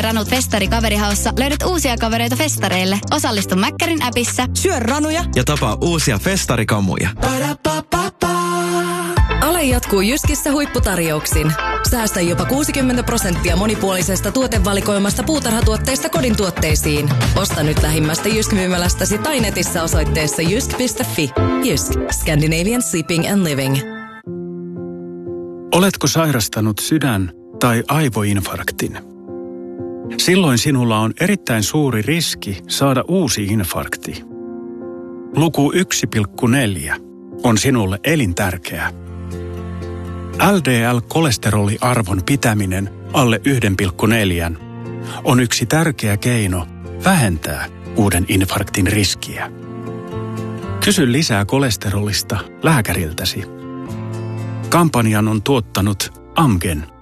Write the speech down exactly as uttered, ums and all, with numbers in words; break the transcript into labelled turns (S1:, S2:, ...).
S1: Ranut Festari Kaverihaussa löydät uusia kavereita festareille. Osallistu Mäkkärin appissa.
S2: Syö ranuja
S3: ja tapaa uusia festarikamuja.
S2: Ale jatkuu Jyskissä huipputarjouksin. Säästä jopa kuusikymmentä prosenttia monipuolisesta tuotevalikoimasta puutarhatuotteista kodin tuotteisiin. Osta nyt lähimmästä Jysk-myymälästäsi tai netissä osoitteessa jysk piste fi. Jysk. Scandinavian Sleeping and Living.
S4: Oletko sairastanut sydän- tai aivoinfarktin? Silloin sinulla on erittäin suuri riski saada uusi infarkti. Luku yksi pilkku neljä on sinulle elintärkeä. L D L-kolesteroliarvon pitäminen alle yksi pilkku neljä on yksi tärkeä keino vähentää uuden infarktin riskiä. Kysy lisää kolesterolista lääkäriltäsi. Kampanjan on tuottanut Amgen.